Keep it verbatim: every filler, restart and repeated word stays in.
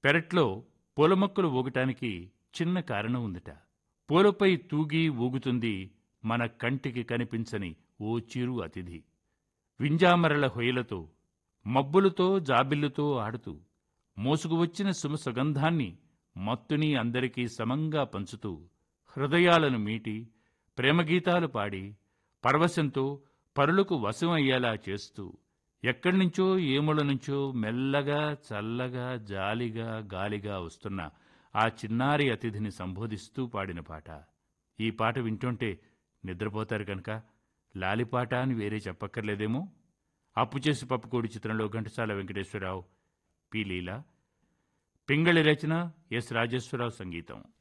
పెరట్లో పూల మొక్కలు ఊగటానికి చిన్న కారణం ఉందట. పూలపై తూగి ఊగుతుంది మన కంటికి కనిపించని ఓ చిరు అతిథి. వింజామరల హొయలతో, మబ్బులతో జాబిల్లుతో ఆడుతూ, మోసుకువచ్చిన సుమ సుగంధాన్ని మత్తుని అందరికీ సమంగా పంచుతూ, హృదయాలను మీటి, ప్రేమగీతాలు పాడి, పరవశంతో పరులకు వశం అయ్యేలా చేస్తూ, ఎక్కడ్నుంచో ఏముల నుంచో మెల్లగా చల్లగా జాలిగా గాలిగా వస్తున్న ఆ చిన్నారి అతిథిని సంబోధిస్తూ పాడిన పాట. ఈ పాట వింటుంటే నిద్రపోతారు కనుక లాలిపాట అని వేరే చెప్పక్కర్లేదేమో. అప్పుచేసి పప్పుకోడి చిత్రంలో ఘంటసాల వెంకటేశ్వరరావు, పి లీల, పింగళి రచన, ఎస్ రాజేశ్వరరావు సంగీతం.